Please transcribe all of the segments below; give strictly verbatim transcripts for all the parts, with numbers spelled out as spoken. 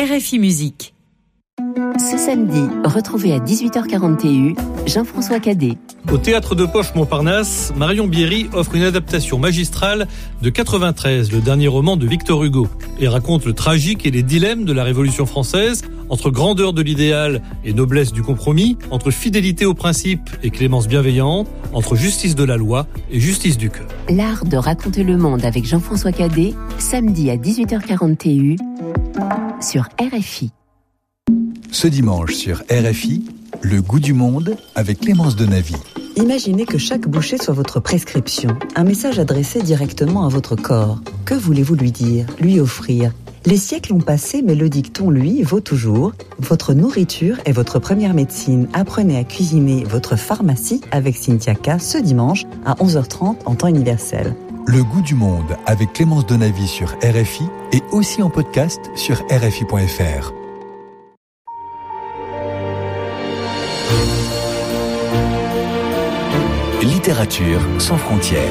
R F I Musique. Ce samedi, retrouvez à dix-huit heures quarante T U Jean-François Cadet. Au Théâtre de Poche Montparnasse, Marion Bierry offre une adaptation magistrale de quatre-vingt-treize, le dernier roman de Victor Hugo, et raconte le tragique et les dilemmes de la Révolution française, entre grandeur de l'idéal et noblesse du compromis, entre fidélité aux principes et clémence bienveillante, entre justice de la loi et justice du cœur. L'art de raconter le monde avec Jean-François Cadet, samedi à dix-huit heures quarante T U sur R F I. Ce dimanche sur R F I, le goût du monde avec Clémence Donavy. Imaginez que chaque bouchée soit votre prescription, un message adressé directement à votre corps. Que voulez-vous lui dire, lui offrir ? Les siècles ont passé, mais le dicton, lui, vaut toujours. Votre nourriture est votre première médecine. Apprenez à cuisiner votre pharmacie avec Cynthia K ce dimanche à onze heures trente en temps universel. Le goût du monde avec Clémence Donavy sur R F I et aussi en podcast sur R F I point F R. Littérature sans frontières.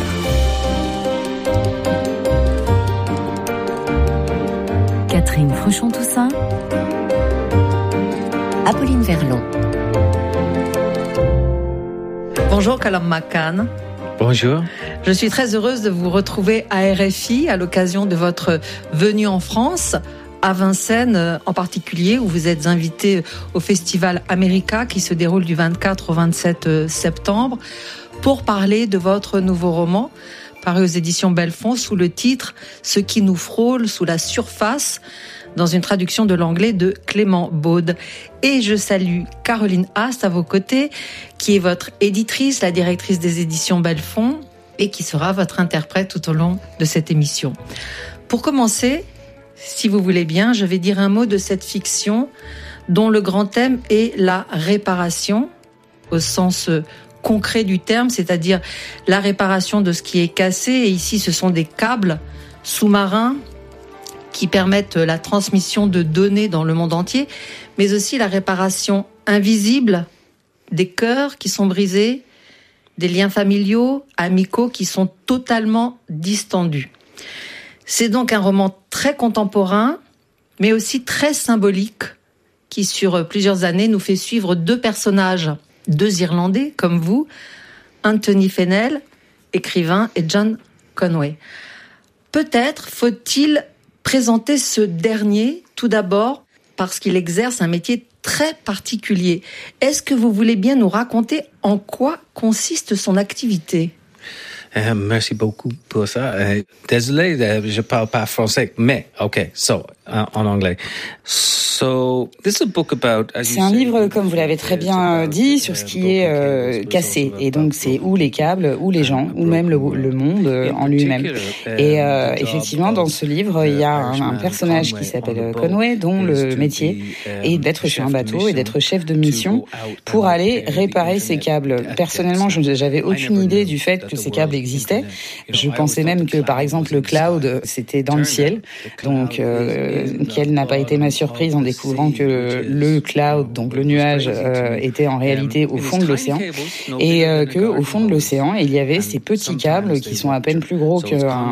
Catherine Fruchon-Toussaint, Apolline Verlon. Bonjour Colum McCann. Bonjour. Je suis très heureuse de vous retrouver à R F I à l'occasion de votre venue en France, à Vincennes en particulier, où vous êtes invité au Festival America qui se déroule du vingt-quatre au vingt-sept septembre, pour parler de votre nouveau roman, paru aux éditions Belfond, sous le titre « Ce qui nous frôle sous la surface », dans une traduction de l'anglais de Clément Baude. Et je salue Caroline Haast à vos côtés, qui est votre éditrice, la directrice des éditions Belfond, et qui sera votre interprète tout au long de cette émission. Pour commencer, si vous voulez bien, je vais dire un mot de cette fiction dont le grand thème est la réparation, au sens concret du terme, c'est-à-dire la réparation de ce qui est cassé. Et ici, ce sont des câbles sous-marins qui permettent la transmission de données dans le monde entier, mais aussi la réparation invisible des cœurs qui sont brisés, des liens familiaux, amicaux qui sont totalement distendus. C'est donc un roman très contemporain, mais aussi très symbolique, qui sur plusieurs années nous fait suivre deux personnages, deux Irlandais comme vous, Anthony Fennell, écrivain, et John Conway. Peut-être faut-il présenter ce dernier, tout d'abord, parce qu'il exerce un métier très particulier. Est-ce que vous voulez bien nous raconter en quoi consiste son activité ? Euh, merci beaucoup pour ça. Euh, désolé, euh, je parle pas français, mais ok, so en, en anglais. So this is a book about. C'est un livre, comme vous l'avez très bien dit, sur ce qui est euh, cassé, et donc c'est ou les câbles, ou les gens, ou même le, le monde euh, en lui-même. Et euh, effectivement, dans ce livre, il y a un, un personnage qui s'appelle Conway, dont le métier est d'être sur un bateau et d'être chef de mission pour aller réparer ces câbles. Personnellement, je j'avais aucune idée du fait que ces câbles existait. Je pensais même que, par exemple, le cloud, c'était dans le ciel. Donc, euh, quelle n'a pas été ma surprise en découvrant que le cloud, donc le nuage, euh, était en réalité au fond de l'océan. Et euh, que, au fond de l'océan, il y avait ces petits câbles qui sont à peine plus gros qu'un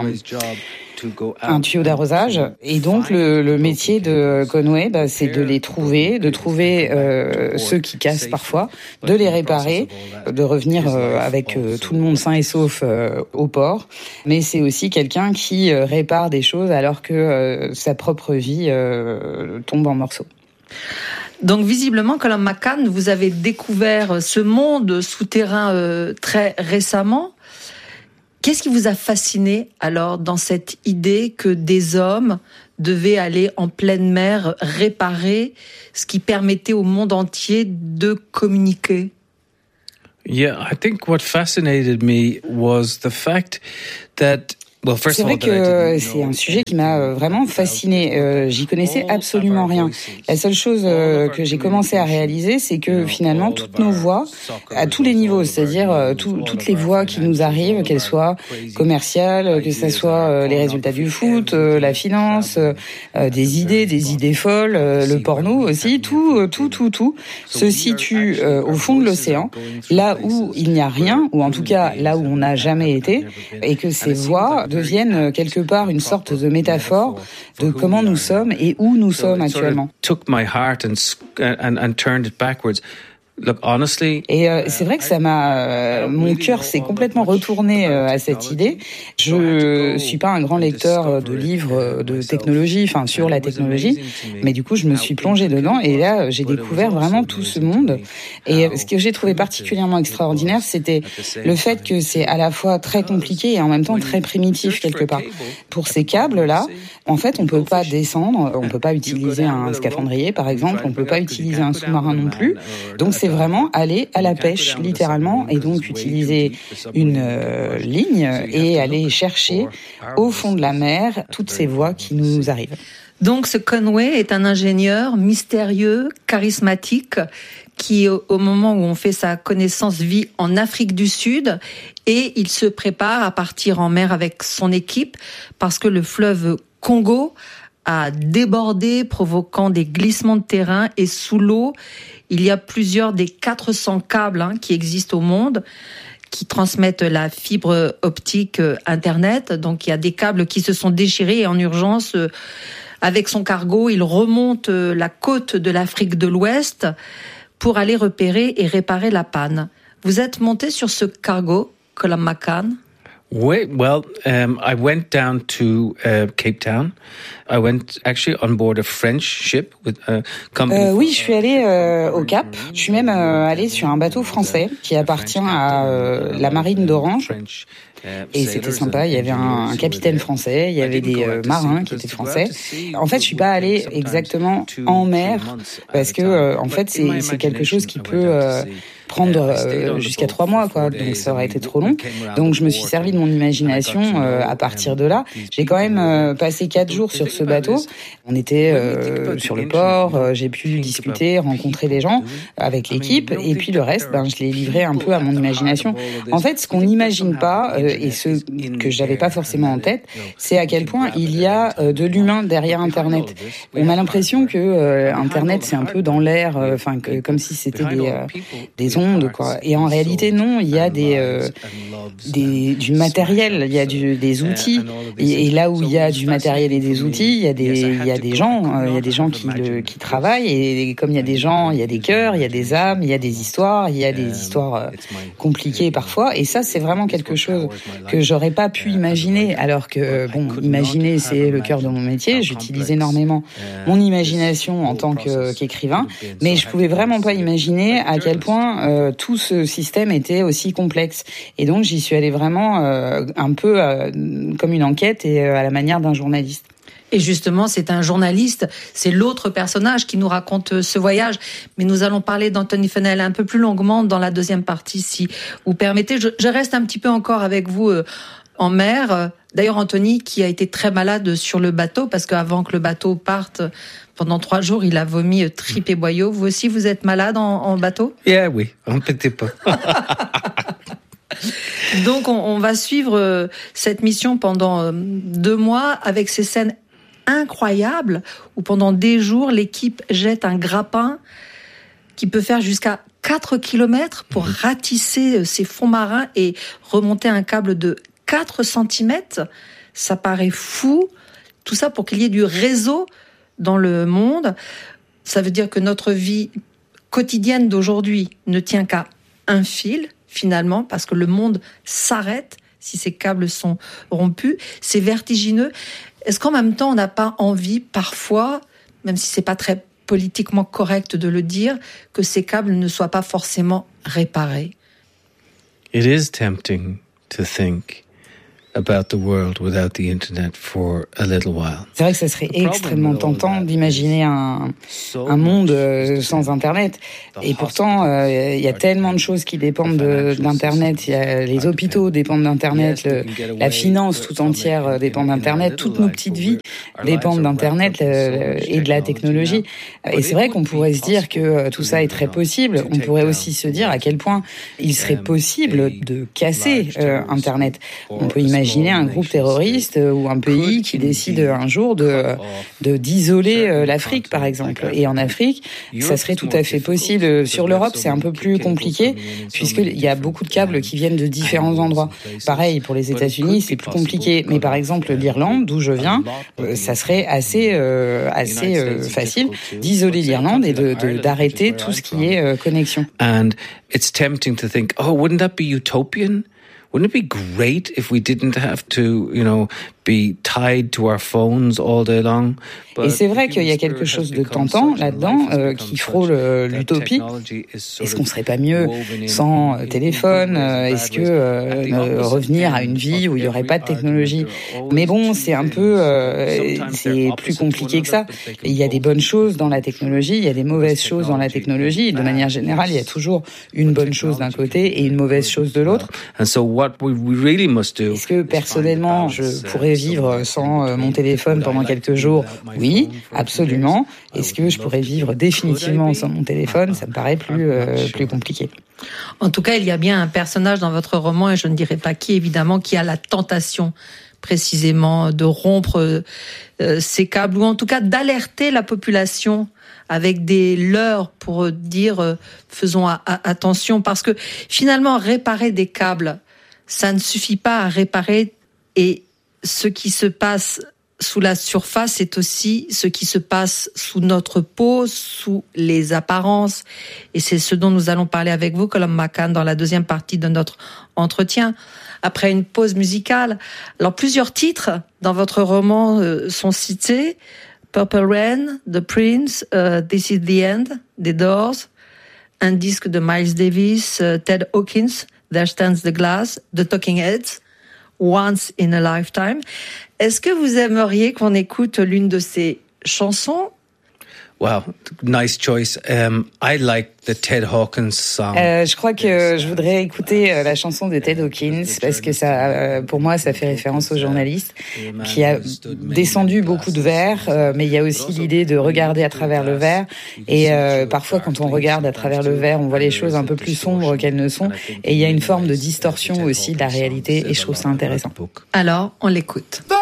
un tuyau d'arrosage. Et donc, le, le métier de Conway, bah, c'est de les trouver, de trouver euh, ceux qui cassent parfois, de les réparer, de revenir euh, avec euh, tout le monde sain et sauf euh, au port. Mais c'est aussi quelqu'un qui euh, répare des choses alors que euh, sa propre vie euh, tombe en morceaux. Donc visiblement, Colum McCann, vous avez découvert ce monde souterrain euh, très récemment. Qu'est-ce qui vous a fasciné alors dans cette idée que des hommes devaient aller en pleine mer réparer ce qui permettait au monde entier de communiquer? Yeah, I think what fascinated me was the fact that C'est vrai que c'est un sujet qui m'a vraiment fascinée. Euh, j'y connaissais absolument rien. La seule chose euh, que j'ai commencé à réaliser, c'est que finalement, toutes nos voix, à tous les niveaux, c'est-à-dire euh, tout, toutes les voix qui nous arrivent, qu'elles soient commerciales, que ce soit euh, les résultats du foot, euh, la finance, euh, des idées, des idées folles, euh, le porno aussi, tout, euh, tout, tout, tout se situe euh, au fond de l'océan, là où il n'y a rien, ou en tout cas là où on n'a jamais été, et que ces voix deviennent quelque part une sorte de métaphore de comment nous sommes et où nous sommes actuellement. Et euh, c'est vrai que ça m'a, euh, mon cœur s'est complètement retourné euh, à cette idée. Je suis pas un grand lecteur de livres de technologie, enfin sur la technologie, mais du coup je me suis plongée dedans et là j'ai découvert vraiment tout ce monde. Et ce que j'ai trouvé particulièrement extraordinaire, c'était le fait que c'est à la fois très compliqué et en même temps très primitif quelque part. Pour ces câbles-là, en fait, on peut pas descendre, on peut pas utiliser un scaphandrier par exemple, on peut pas utiliser un sous-marin non plus. Donc c'est vraiment aller à la pêche, littéralement, et donc utiliser une euh, ligne et aller chercher au fond de la mer toutes ces voies qui nous arrivent. Donc ce Conway est un ingénieur mystérieux, charismatique, qui au moment où on fait sa connaissance vit en Afrique du Sud et il se prépare à partir en mer avec son équipe parce que le fleuve Congo a débordé, provoquant des glissements de terrain et sous l'eau, il y a plusieurs des quatre cents câbles hein, qui existent au monde qui transmettent la fibre optique euh, Internet. Donc il y a des câbles qui se sont déchirés et en urgence, euh, avec son cargo, il remonte euh, la côte de l'Afrique de l'Ouest pour aller repérer et réparer la panne. Vous êtes monté sur ce cargo, Colamacan? Oui, well, um, I went down to uh, Cape Town. I went actually on board a French ship with a company. Euh, oui, je suis allée euh, au Cap. Je suis même euh, allée sur un bateau français qui appartient à euh, la marine d'Orange. Et c'était sympa, il y avait un, un capitaine français, il y avait des euh, marins qui étaient français. En fait, je suis pas allée exactement en mer parce que euh, en fait, c'est, c'est quelque chose qui peut euh, prendre euh, jusqu'à trois mois, quoi. Donc ça aurait été trop long. Donc je me suis servi de mon imagination euh, à partir de là. J'ai quand même euh, passé quatre jours sur ce bateau. On était euh, sur le port, euh, j'ai pu discuter, rencontrer des gens avec l'équipe, et puis le reste, ben je l'ai livré un peu à mon imagination. En fait, ce qu'on n'imagine pas euh, et ce que j'avais pas forcément en tête, c'est à quel point il y a euh, de l'humain derrière Internet. On a l'impression que euh, Internet c'est un peu dans l'air, enfin euh, comme si c'était des euh, des ondes, quoi. Et en réalité, non, il y a des, euh, des du matériel, il y a du, des outils. Et, et là où il y a du matériel et des outils, il y a des, il y a des gens, euh, il y a des gens qui, le, qui travaillent. Et comme il y a des gens, il y a des cœurs, il y a des âmes, il y a des histoires, il y a des histoires euh, compliquées parfois. Et ça, c'est vraiment quelque chose que j'aurais pas pu imaginer. Alors que, bon, imaginer, c'est le cœur de mon métier. J'utilise énormément mon imagination en tant que, qu'écrivain. Mais je pouvais vraiment pas imaginer à quel point Euh, tout ce système était aussi complexe. Et donc, j'y suis allée vraiment euh, un peu euh, comme une enquête et euh, à la manière d'un journaliste. Et justement, c'est un journaliste, c'est l'autre personnage qui nous raconte ce voyage. Mais nous allons parler d'Anthony Fenel un peu plus longuement dans la deuxième partie, si vous permettez. Je, je reste un petit peu encore avec vous euh, en mer. D'ailleurs, Anthony, qui a été très malade sur le bateau, parce qu'avant que le bateau parte, pendant trois jours, il a vomi tripes et boyaux. Vous aussi, vous êtes malade en, en bateau? Yeah, oui, un petit peu. Donc, on, on va suivre cette mission pendant deux mois avec ces scènes incroyables où pendant des jours, l'équipe jette un grappin qui peut faire jusqu'à quatre kilomètres pour ratisser ces fonds marins et remonter un câble de quatre centimètres. Ça paraît fou. Tout ça pour qu'il y ait du réseau dans le monde. Ça veut dire que notre vie quotidienne d'aujourd'hui ne tient qu'à un fil, finalement, parce que le monde s'arrête si ces câbles sont rompus. C'est vertigineux. Est-ce qu'en même temps, on n'a pas envie, parfois, même si c'est pas très politiquement correct de le dire, que ces câbles ne soient pas forcément réparés? It is tempting to think about the world without the internet for a little while. C'est vrai que ça serait extrêmement tentant d'imaginer un, un monde sans Internet. Et pourtant, il euh, y a tellement de choses qui dépendent de, d'Internet. Il y a les hôpitaux dépendent d'Internet, le, la finance tout entière dépend d'Internet, toutes nos petites vies dépendent d'Internet le, et de la technologie. Et c'est vrai qu'on pourrait se dire que tout ça est très possible. On pourrait aussi se dire à quel point il serait possible de casser euh, Internet. On peut imaginer imaginez un groupe terroriste ou un pays qui décide un jour de, de d'isoler l'Afrique, par exemple. Et en Afrique, ça serait tout à fait possible. Sur l'Europe, c'est un peu plus compliqué, puisqu'il y a beaucoup de câbles qui viennent de différents endroits. Pareil, pour les États-Unis, c'est plus compliqué. Mais par exemple, l'Irlande, d'où je viens, euh, ça serait assez, euh, assez euh, facile d'isoler l'Irlande et de, de, d'arrêter tout ce qui est euh, connexion. And it's tempting to think, oh, wouldn't that be utopian? Wouldn't it be great if we didn't have to, you know, be tied to our phones all day long? Et c'est vrai qu'il y a quelque chose de tentant là-dedans euh, qui frôle euh, l'utopie. Est-ce qu'on serait pas mieux sans téléphone? Est-ce que euh, revenir à une vie où il y aurait pas de technologie? Mais bon, c'est un peu, euh, c'est plus compliqué que ça. Et il y a des bonnes choses dans la technologie, il y a des mauvaises choses dans la technologie. De manière générale, il y a toujours une bonne chose d'un côté et une mauvaise chose de l'autre. Est-ce que personnellement, je pourrais vivre sans mon téléphone pendant quelques jours? Oui, absolument. Est-ce que je pourrais vivre définitivement sans mon téléphone? Ça me paraît plus, euh, plus compliqué. En tout cas, il y a bien un personnage dans votre roman, et je ne dirai pas qui, évidemment, qui a la tentation précisément de rompre euh, ces câbles, ou en tout cas d'alerter la population avec des leurres pour dire euh, faisons a- a- attention, parce que finalement, réparer des câbles, ça ne suffit pas à réparer, et ce qui se passe sous la surface, c'est aussi ce qui se passe sous notre peau, sous les apparences. Et c'est ce dont nous allons parler avec vous, Colum McCann, dans la deuxième partie de notre entretien. Après une pause musicale, alors plusieurs titres dans votre roman euh, sont cités. Purple Rain, The Prince, uh, This is the End, des Doors, un disque de Miles Davis, uh, Ted Hawkins, There Stands the Glass, The Talking Heads, Once in a Lifetime. Est-ce que vous aimeriez qu'on écoute l'une de ces chansons? Wow, nice choice. Um, I like the Ted Hawkins song. Euh, je crois que je voudrais écouter euh, la chanson de Ted Hawkins parce que ça, euh, pour moi, ça fait référence au journaliste qui a descendu beaucoup de verre, euh, mais il y a aussi l'idée de regarder à travers le verre. Et euh, parfois, quand on regarde à travers le verre, on voit les choses un peu plus sombres qu'elles ne sont. Et il y a une forme de distorsion aussi de la réalité, et je trouve ça intéressant. Alors, on l'écoute.